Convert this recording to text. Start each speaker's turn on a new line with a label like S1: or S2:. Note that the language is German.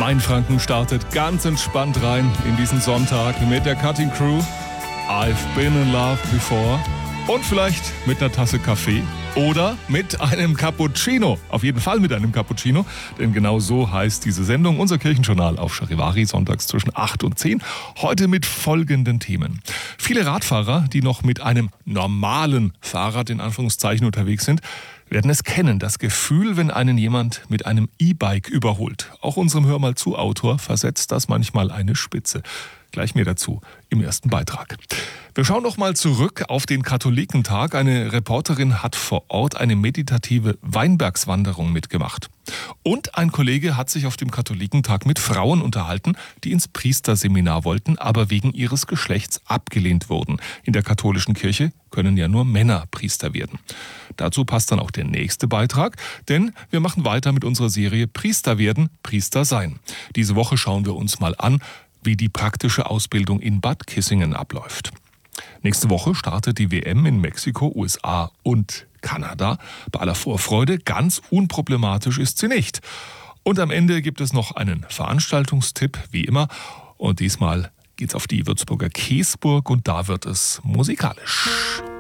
S1: Mainfranken startet ganz entspannt rein in diesen Sonntag mit der Cutting Crew. I've been in love before. Und vielleicht mit einer Tasse Kaffee oder mit einem Cappuccino. Auf jeden Fall mit einem Cappuccino, denn genau so heißt diese Sendung, unser Kirchenjournal auf Charivari, sonntags zwischen 8 und 10. Heute mit folgenden Themen. Viele Radfahrer, die noch mit einem normalen Fahrrad in Anführungszeichen unterwegs sind, werden es kennen, das Gefühl, wenn einen jemand mit einem E-Bike überholt. Auch unserem Hör mal zu Autor versetzt das manchmal eine Spitze. Gleich mehr dazu im ersten Beitrag. Wir schauen noch mal zurück auf den Katholikentag. Eine Reporterin hat vor Ort eine meditative Weinbergswanderung mitgemacht. Und ein Kollege hat sich auf dem Katholikentag mit Frauen unterhalten, die ins Priesterseminar wollten, aber wegen ihres Geschlechts abgelehnt wurden. In der katholischen Kirche können ja nur Männer Priester werden. Dazu passt dann auch der nächste Beitrag, denn wir machen weiter mit unserer Serie Priester werden, Priester sein. Diese Woche schauen wir uns mal an, wie die praktische Ausbildung in Bad Kissingen abläuft. Nächste Woche startet die WM in Mexiko, USA und Kanada. Bei aller Vorfreude, ganz unproblematisch ist sie nicht. Und am Ende gibt es noch einen Veranstaltungstipp, wie immer. Und diesmal geht's auf die Würzburger Käsburg und da wird es musikalisch.